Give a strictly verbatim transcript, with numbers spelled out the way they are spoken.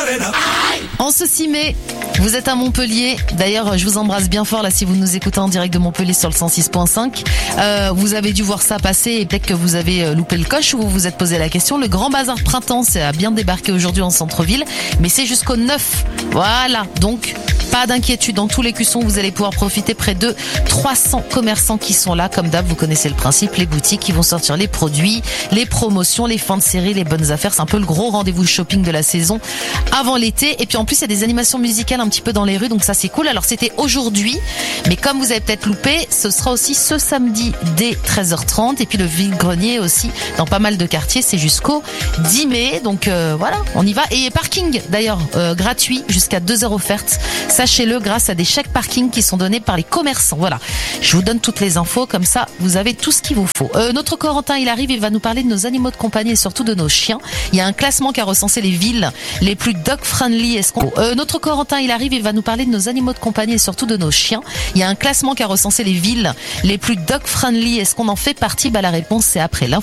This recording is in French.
En ce six mai, vous êtes à Montpellier. D'ailleurs, je vous embrasse bien fort là si vous nous écoutez en direct de Montpellier sur le cent six point cinq. Euh, vous avez dû voir ça passer et peut-être que vous avez loupé le coche ou vous vous êtes posé la question. Le Grand Bazar Printemps, c'est à bien débarquer aujourd'hui en centre-ville, mais c'est jusqu'au neuf. Voilà, donc pas d'inquiétude, dans tous les cuissons, vous allez pouvoir profiter près de trois cents commerçants qui sont là. Comme d'hab, vous connaissez le principe, les boutiques qui vont sortir les produits, les promotions, les fins de série, les bonnes affaires. C'est un peu le gros rendez-vous shopping de la saison avant l'été. Et puis en plus, il y a des animations musicales un petit peu dans les rues, donc ça c'est cool. Alors c'était aujourd'hui, mais comme vous avez peut-être loupé, ce sera aussi ce samedi dès treize heures trente. Et puis le vide-grenier aussi, dans pas mal de quartiers, c'est jusqu'au dix mai. Donc euh, voilà, on y va. Et parking d'ailleurs, euh, gratuit, jusqu'à deux heures offertes. Sachez-le, grâce à des chèques parking qui sont donnés par les commerçants. Voilà, je vous donne toutes les infos, comme ça vous avez tout ce qu'il vous faut. Euh, notre Corentin, il arrive, il va nous parler de nos animaux de compagnie et surtout de nos chiens. Il y a un classement qui a recensé les villes les plus dog-friendly. Est-ce qu'on... euh, notre Corentin, il arrive, il va nous parler de nos animaux de compagnie et surtout de nos chiens. Il y a un classement qui a recensé les villes les plus dog-friendly. Est-ce qu'on en fait partie? Bah la réponse c'est après l'info.